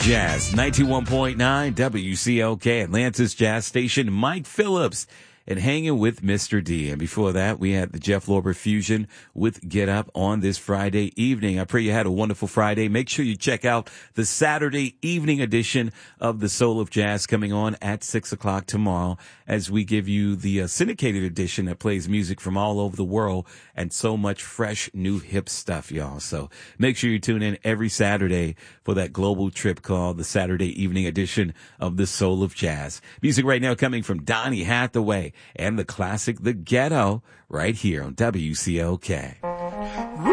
Jazz, 91.9 WCOK, Atlanta's Jazz Station. Mike Phillips and hanging with Mr. D. And before that, we had the Jeff Lorber Fusion with Get Up on this Friday evening. I pray you had a wonderful Friday. Make sure you check out the Saturday evening edition of the Soul of Jazz coming on at 6 o'clock tomorrow as we give you the syndicated edition that plays music from all over the world and so much fresh, new, hip stuff, y'all. So make sure you tune in every Saturday for that global trip called the Saturday evening edition of the Soul of Jazz. Music right now coming from Donny Hathaway and the classic The Ghetto right here on WCOK.